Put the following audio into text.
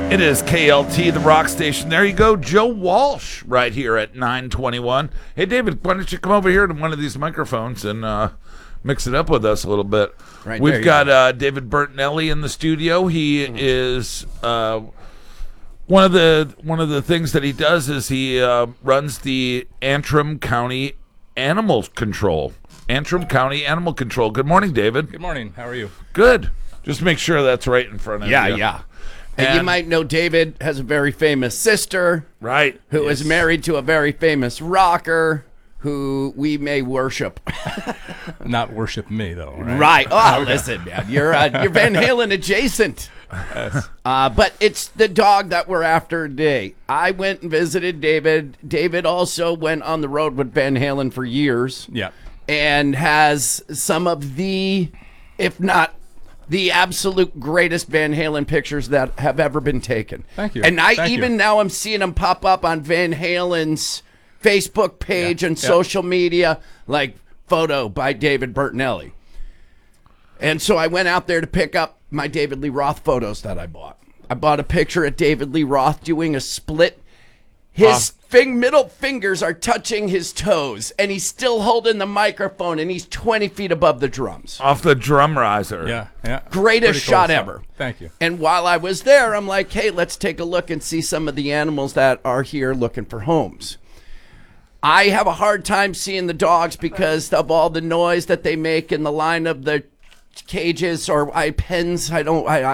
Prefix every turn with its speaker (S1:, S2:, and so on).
S1: It is KLT, the rock station. There you go, Joe Walsh, right here at 921. Hey, David, why don't you come over here to one of these microphones and mix it up with us a little bit?
S2: Right,
S1: We've got David Bertinelli in the studio. He is one of the things that he does is he runs the Antrim County Animal Control. Antrim County Animal Control. Good morning, David.
S3: Good morning. How are you?
S1: Good. Just make sure that's right in front of you.
S2: Yeah. And you might know David has a very famous sister.
S1: Right.
S2: Who is married to a very famous rocker who we may worship.
S3: Not worship me, though, right?
S2: Right. Oh, listen, man. You're Van Halen adjacent.
S3: Yes.
S2: But it's the dog that we're after today. I went and visited David. David also went on the road with Van Halen for years.
S3: Yeah.
S2: And has some of the, if not the absolute greatest Van Halen pictures that have ever been taken.
S3: Thank you.
S2: And
S3: Thank you.
S2: now I'm seeing them pop up on Van Halen's Facebook page and social media, like photo by David Bertinelli. And so I went out there to pick up my David Lee Roth photos that I bought. I bought a picture of David Lee Roth doing a split. His middle fingers are touching his toes, and he's still holding the microphone, and he's 20 feet above the drums.
S1: Off the drum riser.
S3: Yeah.
S2: Greatest
S3: Pretty cool
S2: shot
S3: stuff.
S2: ever.
S3: Thank you.
S2: And while I was there, I'm like, hey, let's take a look and see some of the animals that are here looking for homes. I have a hard time seeing the dogs because of all the noise that they make in the line of the cages or pens.